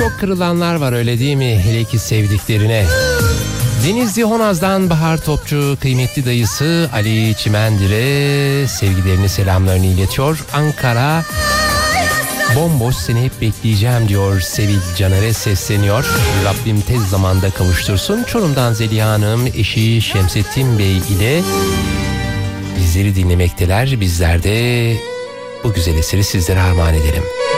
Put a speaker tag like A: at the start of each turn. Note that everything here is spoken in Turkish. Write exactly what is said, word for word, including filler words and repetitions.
A: Çok kırılanlar var, öyle değil mi? Hele ki sevdiklerine. Denizli Honaz'dan Bahar Topçu kıymetli dayısı Ali Çimendir'e sevgilerini, selamlarını iletiyor. Ankara bomboş seni hep bekleyeceğim diyor, Sevil Caner'e sesleniyor. Rabbim tez zamanda kavuştursun. Çorum'dan Zeliha Hanım eşi Şemsettin Bey ile bizleri dinlemekteler. Bizler de bu güzel eseri sizlere armağan edelim.